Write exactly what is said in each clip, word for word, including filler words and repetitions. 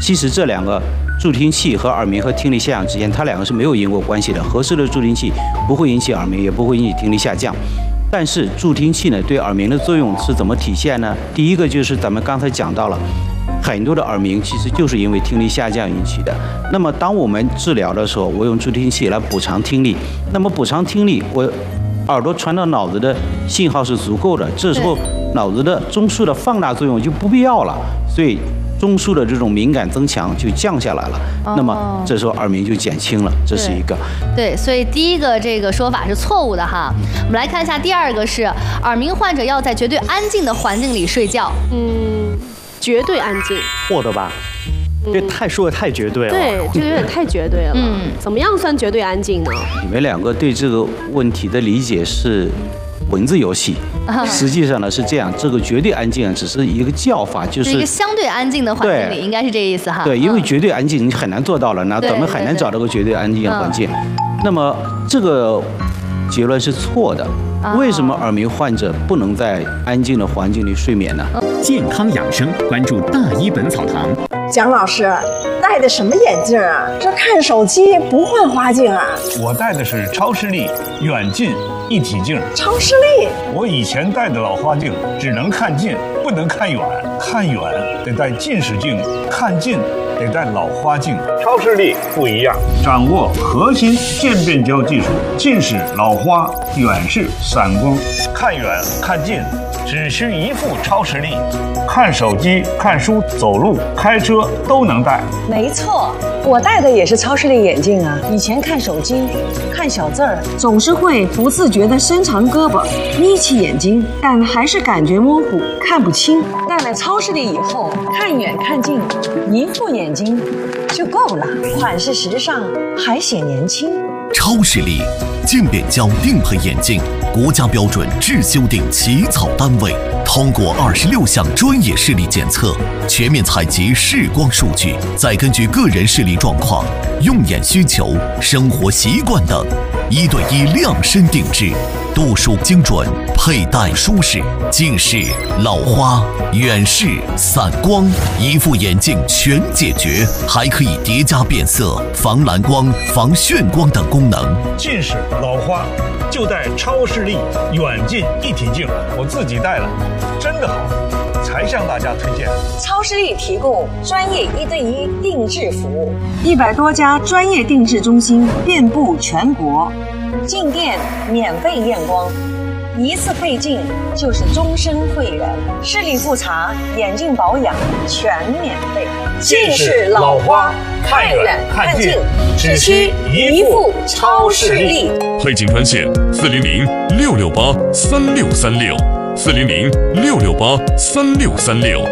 其实这两个助听器和耳鸣和听力下降之间，它两个是没有因果关系的。合适的助听器不会引起耳鸣，也不会引起听力下降。但是助听器呢，对耳鸣的作用是怎么体现呢？第一个就是咱们刚才讲到了，很多的耳鸣其实就是因为听力下降引起的。那么当我们治疗的时候，我用助听器来补偿听力，那么补偿听力，我耳朵传到脑子的信号是足够的，这时候脑子的中枢的放大作用就不必要了，所以中枢的这种敏感增强就降下来了，哦、那么这时候耳鸣就减轻了，这是一个。 对，所以第一个这个说法是错误的哈。我们来看一下第二个是耳鸣患者要在绝对安静的环境里睡觉。 嗯，绝对安静， 错的吧？这太说的太绝对了。 对，这个有点太绝对了。嗯，怎么样算绝对安静呢？ 你们两个对这个问题的理解是文字游戏，实际上呢是这样，这个绝对安静只是一个叫法，就是一个相对安静的环境里，应该是这个意思哈。 对，因为绝对安静你很难做到了，那咱们很难找到个绝对安静的环境。那么这个结论是错的。为什么耳鸣患者不能在安静的环境里睡眠呢？ 健康养生，关注大医本草堂。 蒋老师戴的什么眼镜啊？这看手机不换花镜啊？ 我戴的是超视力远近一体镜。 超视力？ 我以前戴的老花镜只能看近，不能看远。看远得戴近视镜，看近得戴老花镜。超视力不一样，掌握核心渐变焦技术，近视、老花、远视、散光，看远看近只需一副超视力，看手机、看书、走路、开车都能戴。 没错，我戴的也是超视力眼镜啊。以前看手机、看小字儿，总是会不自觉地伸长胳膊，眯起眼睛，但还是感觉模糊，看不清。戴了超视力以后，看远看近，一副眼睛就够了，款式时尚，还显年轻。 超视力渐变焦定配眼镜，国家标准制修订起草单位，通过二十六项专业视力检测，全面采集视光数据，再根据个人视力状况、用眼需求、生活习惯等，一对一量身定制，度数精准，佩戴舒适，近视、老花、远视、散光，一副眼镜全解决，还可以叠加变色、防蓝光、防眩光等功能。 近视、老花就戴超视力远近一体镜，我自己戴了，真的好，才向大家推荐。 超视力提供专业一对一定制服务，一百多家专业定制中心遍布全国，进店免费验光，一次配镜就是终身会员，视力复查、眼镜保养全免费。近视、老花，看远看近，只需一副超视力。 配镜专线：四零零六六八三六三六，四零零六六八三六三六。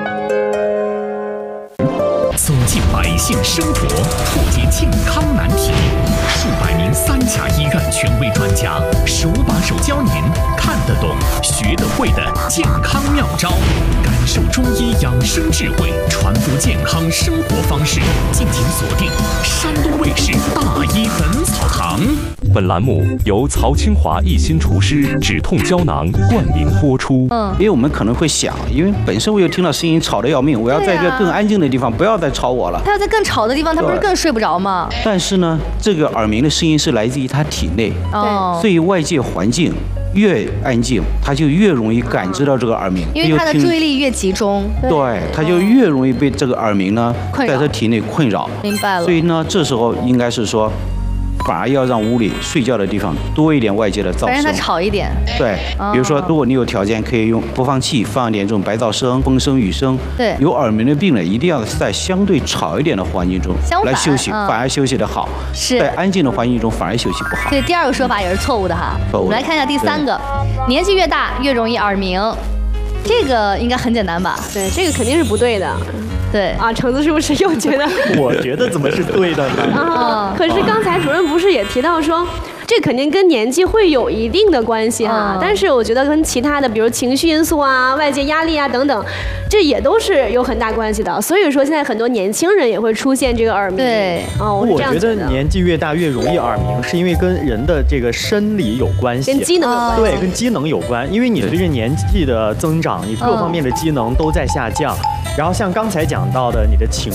走进百姓生活，普及健康难题。数百名三甲医院权威专家手把手教您看得懂、学得会的健康妙招，感受中医养生智慧，传播健康生活方式。敬请锁定山东卫视大医本草堂。 本栏目由曹清华一心厨师止痛胶囊冠名播出。 嗯，因为我们可能会想，因为本身我又听到声音吵得要命，我要在一个更安静的地方，不要再吵我了。 他要在更吵的地方，他不是更睡不着吗？ 但是呢，这个耳鸣的声音是来自于他体内，哦，所以外界环境越安静，他就越容易感知到这个耳鸣， 因为他的注意力越集中， 对，他就越容易被这个耳鸣呢在他体内困扰。 明白了。 所以呢，这时候应该是说，反而要让屋里睡觉的地方多一点外界的噪声， 让它吵一点。 对，比如说，如果你有条件，可以用播放器放一点这种白噪声、风声、雨声。 对， 有耳鸣的病人一定要在相对吵一点的环境中来休息，反而休息得好。 是在安静的环境中反而休息不好。 对，第二个说法也是错误的哈。我们来看一下第三个，年纪越大越容易耳鸣，这个应该很简单吧？ 对，这个肯定是不对的。 对啊，橙子是不是又觉得？ 我觉得怎么是对的呢？ 啊，可是刚才主任不是也提到说，这肯定跟年纪会有一定的关系哈、嗯，但是我觉得跟其他的，比如情绪因素啊、外界压力啊等等，这也都是有很大关系的。所以说，现在很多年轻人也会出现这个耳鸣。 对， 哦，我是这样觉得。 我觉得年纪越大越容易耳鸣，是因为跟人的这个生理有关系， 跟机能有关系。 对，跟机能有关，因为你随着年纪的增长，你各方面的机能都在下降。然后像刚才讲到的，你的情